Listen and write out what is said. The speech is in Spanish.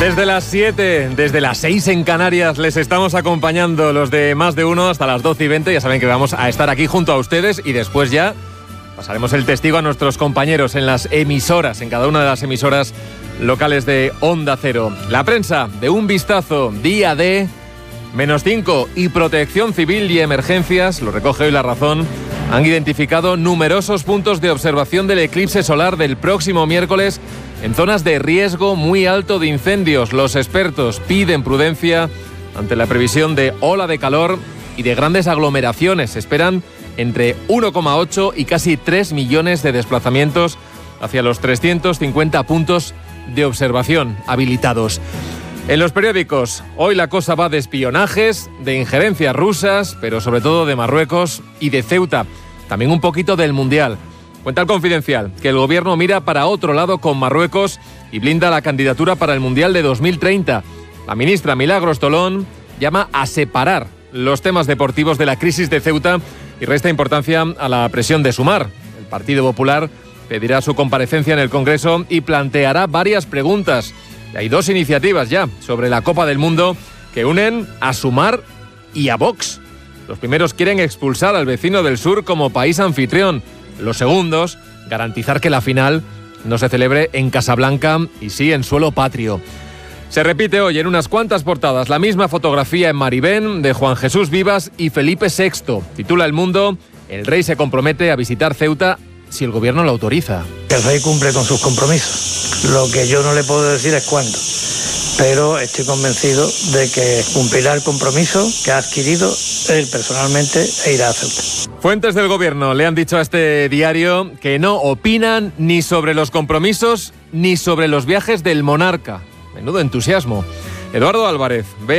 Desde las 7, desde las 6 en Canarias, les estamos acompañando los de Más de Uno hasta las 12:20. Ya saben que vamos a estar aquí junto a ustedes y después ya pasaremos el testigo a nuestros compañeros en las emisoras, en cada una de las emisoras locales de Onda Cero. La prensa, de un vistazo, día de -5 y Protección Civil y Emergencias, lo recoge hoy La Razón, han identificado numerosos puntos de observación del eclipse solar del próximo miércoles en zonas de riesgo muy alto de incendios. Los expertos piden prudencia ante la previsión de ola de calor y de grandes aglomeraciones. Se esperan entre 1,8 y casi 3 millones de desplazamientos hacia los 350 puntos de observación habilitados. En los periódicos, hoy la cosa va de espionajes, de injerencias rusas, pero sobre todo de Marruecos y de Ceuta. También un poquito del Mundial. Cuenta el Confidencial que el gobierno mira para otro lado con Marruecos y blinda la candidatura para el Mundial de 2030. La ministra Milagros Tolón llama a separar los temas deportivos de la crisis de Ceuta y resta importancia a la presión de Sumar. El Partido Popular pedirá su comparecencia en el Congreso y planteará varias preguntas. Y hay dos iniciativas ya sobre la Copa del Mundo que unen a Sumar y a Vox. Los primeros quieren expulsar al vecino del sur como país anfitrión. Los segundos, garantizar que la final no se celebre en Casablanca y sí en suelo patrio. Se repite hoy en unas cuantas portadas la misma fotografía en Maribén de Juan Jesús Vivas y Felipe VI. Titula El Mundo: el rey se compromete a visitar Ceuta si el gobierno lo autoriza. El rey cumple con sus compromisos. Lo que yo no le puedo decir es cuándo, pero estoy convencido de que cumplirá el compromiso que ha adquirido él personalmente e irá a Ceuta. Fuentes del gobierno le han dicho a este diario que no opinan ni sobre los compromisos ni sobre los viajes del monarca. Menudo entusiasmo. Eduardo Álvarez ve